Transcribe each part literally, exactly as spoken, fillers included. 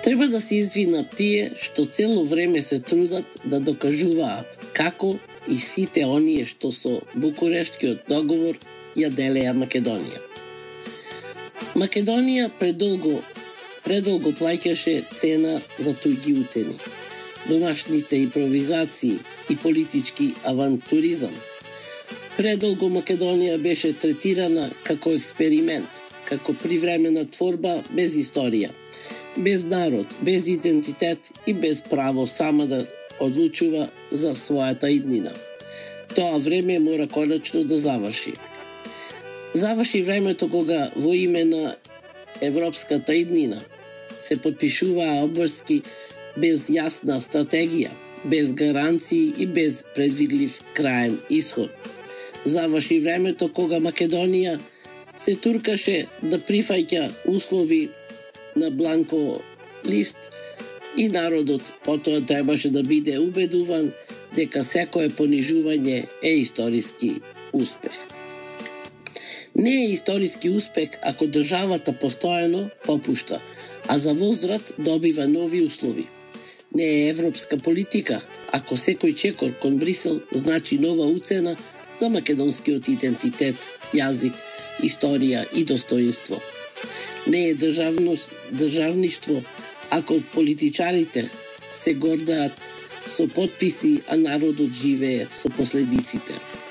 Треба да се извинат тие што цело време се трудат да докажуваат како и сите оние што со Букурешткиот договор ја делеа Македонија. Македонија предолго, предолго плаќаше цена за туѓи уцени, домашните импровизации и политички авантуризам. Предолго Македонија беше третирана како експеримент, како привремена творба без историја, без народ, без идентитет и без право сама да одлучува за својата иднина. Тоа време мора конечно да заврши. Заврши времето кога во име на европската иднина се подпишуваа обврски без јасна стратегија, без гаранции и без предвидлив краен исход. Заврши времето кога Македонија се туркаше да прифаќа услови на бланко лист и народот потоа требаше да биде убедуван дека секое понижување е историски успех. Не е историски успех ако државата постојано попушта, а за возврат добива нови услови. Не е европска политика ако секој чекор кон Брисел значи нова уцена за македонскиот идентитет, јазик, историја и достоинство. Не е државност, државништво ако политичарите се гордаат со подписи, а народот живее со последиците.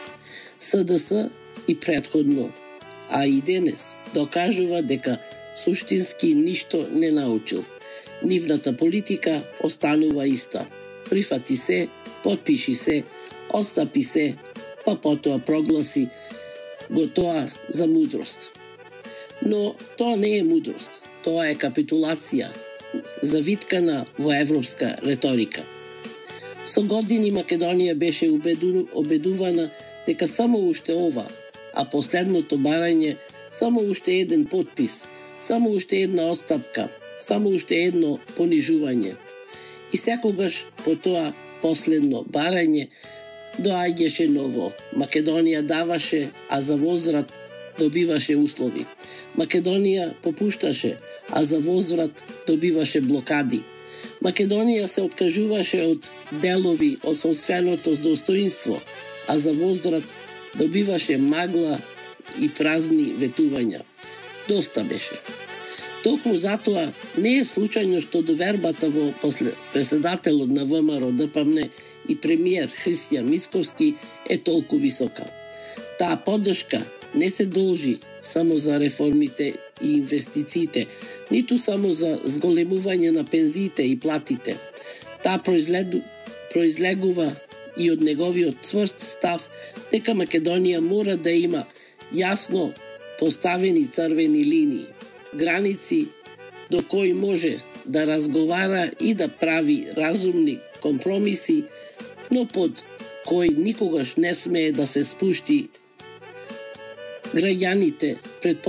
СДС и претходно, а и денес докажува дека суштински ништо не научил. Нивната политика останува иста. Прифати се, подпиши се, отстапи се, па потоа прогласи го тоа за мудрост. Но тоа не е мудрост, тоа е капитулација, завиткана во европска реторика. Со години Македонија беше убеду, обедувана дека само уште ова, а последното барање само уште еден подпис, само уште една отстапка, само уште едно понижување. И секогаш по тоа последно барање доаѓаше ново. Македонија даваше, а за возврат добиваше услови. Македонија попушташе, а за возврат добиваше блокади. Македонија се откажуваше од делови од собственото достоинство, а за возврат добиваше магла и празни ветувања. Доста беше. Токму затоа не е случајно што довербата во преседателот на ВМРО ДПМН и премиер Христијан Мицкоски е толку висока. Таа поддршка не се должи само за реформите и инвестициите, ниту само за зголемување на пензиите и платите. Таа произледу, произлегува и од неговиот цврст став дека Македонија мора да има јасно поставени црвени линии, граници до кои може да разговара и да прави разумни компромиси, но под кои никогаш не смее да се спушти граѓаните пред